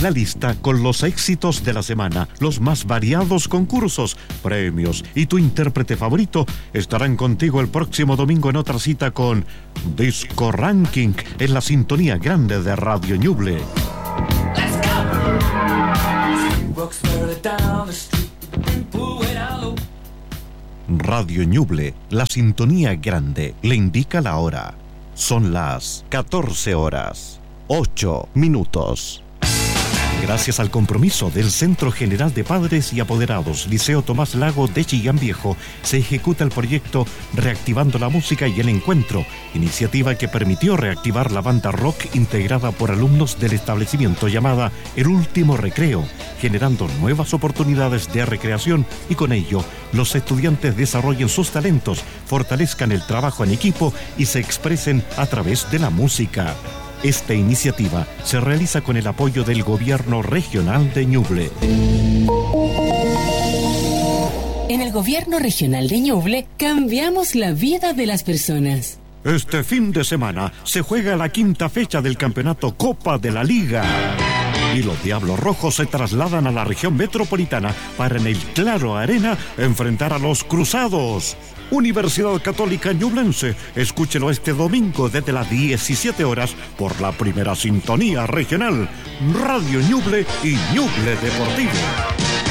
la lista con los éxitos de la semana, los más variados concursos, premios y tu intérprete favorito estarán contigo el próximo domingo en otra cita con Disco Ranking en la sintonía grande de Radio Ñuble. Radio Ñuble, la sintonía grande, le indica la hora. Son las 14 horas, 8 minutos. Gracias al compromiso del Centro General de Padres y Apoderados Liceo Tomás Lago de Chillán Viejo, se ejecuta el proyecto Reactivando la Música y el Encuentro, iniciativa que permitió reactivar la banda rock integrada por alumnos del establecimiento llamada El Último Recreo, generando nuevas oportunidades de recreación y con ello los estudiantes desarrollen sus talentos, fortalezcan el trabajo en equipo y se expresen a través de la música. Esta iniciativa se realiza con el apoyo del Gobierno Regional de Ñuble. En el Gobierno Regional de Ñuble cambiamos la vida de las personas. Este fin de semana se juega la quinta fecha del campeonato Copa de la Liga. Y los Diablos Rojos se trasladan a la región metropolitana para en el Claro Arena enfrentar a los Cruzados. Universidad Católica Ñublense, escúchelo este domingo desde las 17 horas por la primera sintonía regional, Radio Ñuble y Ñuble Deportivo.